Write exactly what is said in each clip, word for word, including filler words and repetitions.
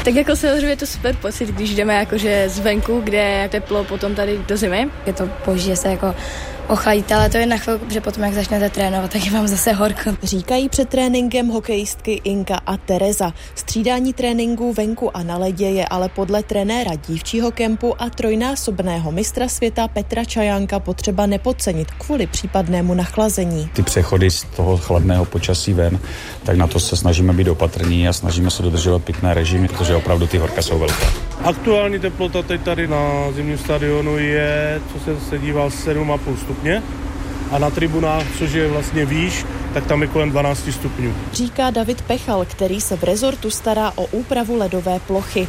Tak jako samozřejmě je to super pocit, když jdeme jakože zvenku, kde je teplo, potom tady do zimy. Je to boží, že se jako ochladíte, ale to je na chvilku, protože potom, jak začnete trénovat, tak je vám zase horko. Říkají před tréninkem hokejistky Inka a Tereza. Střídání tréninků venku a na ledě je ale podle trenéra dívčího kempu a trojnásobného mistra světa Petra Čajánka potřeba nepodcenit kvůli případnému nachlazení. Ty přechody z toho chladného počasí ven, tak na to se snažíme být opatrní a snažíme se dodržovat pitné režimy, protože opravdu ty horka jsou velké. Aktuální teplota teď tady na zimním stadionu je, co jsem se díval, sedm a půl stupně a na tribunách, což je vlastně výš, tak tam je kolem dvanáct stupňů. Říká David Pechal, který se v rezortu stará o úpravu ledové plochy.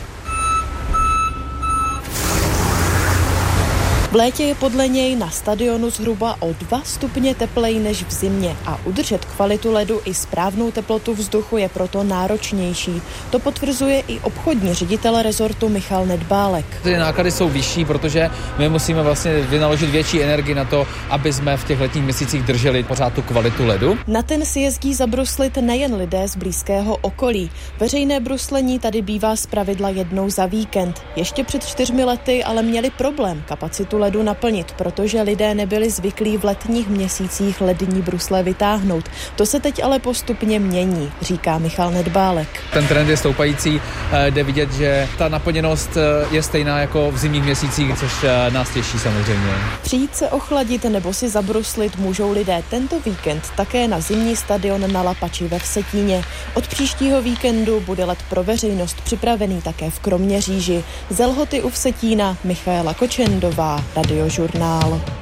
V létě je podle něj na stadionu zhruba o dva stupně tepleji než v zimě a udržet kvalitu ledu i správnou teplotu vzduchu je proto náročnější. To potvrzuje i obchodní ředitel rezortu Michal Nedbálek. Ty náklady jsou vyšší, protože my musíme vlastně vynaložit větší energii na to, aby jsme v těch letních měsících drželi pořád tu kvalitu ledu. Na ten si jezdí zabruslit nejen lidé z blízkého okolí. Veřejné bruslení tady bývá zpravidla jednou za víkend. Ještě před čtyřmi lety ale měli problém kapacitu ledu naplnit, protože lidé nebyli zvyklí v letních měsících lední brusle vytáhnout. To se teď ale postupně mění, říká Michal Nedbálek. Ten trend je stoupající, jde vidět, že ta naplněnost je stejná jako v zimních měsících, což nás těší samozřejmě. Přijít se ochladit nebo si zabruslit můžou lidé tento víkend také na zimní stadion na Lapači ve Vsetíně. Od příštího víkendu bude let pro veřejnost připravený také v Kroměříži. Z Lhoty u Vsetína Michaela Kočendová, Radiožurnál.